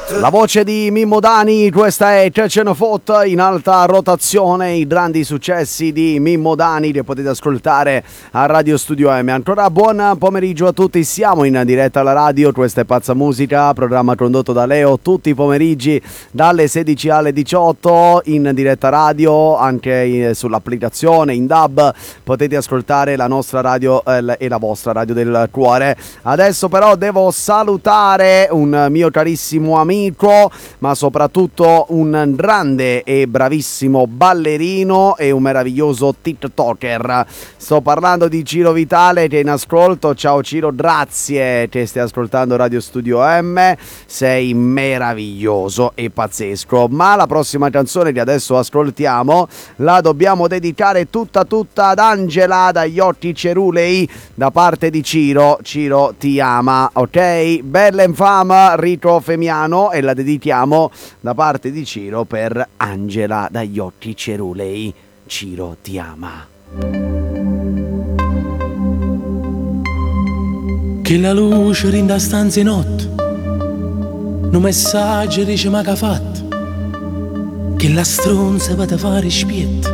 La voce di Mimmo Dani, questa è Cecenofot in alta rotazione, i grandi successi di Mimmo Dani li potete ascoltare a Radio Studio M. Ancora buon pomeriggio a tutti, siamo in diretta alla radio, questa è Pazza Musica, programma condotto da Leo tutti i pomeriggi dalle 16 alle 18 in diretta radio, anche sull'applicazione in DAB potete ascoltare la nostra radio e la vostra radio del cuore. Adesso però devo salutare un mio carissimo amico, ma soprattutto un grande e bravissimo ballerino e un meraviglioso tiktoker. Sto parlando di Ciro Vitale che è in ascolto. Ciao Ciro, grazie che stai ascoltando Radio Studio M, sei meraviglioso e pazzesco. Ma la prossima canzone che adesso ascoltiamo la dobbiamo dedicare tutta ad Angela dagli occhi cerulei da parte di Ciro. Ciro ti ama, ok? Bella infama, rito femiano, e la dedichiamo da parte di Ciro per Angela dagli occhi cerulei. Ciro ti ama. Che la luce rinda stanza in notte, un messaggio dice ma che ha fatto, che la stronza va da fare spietta,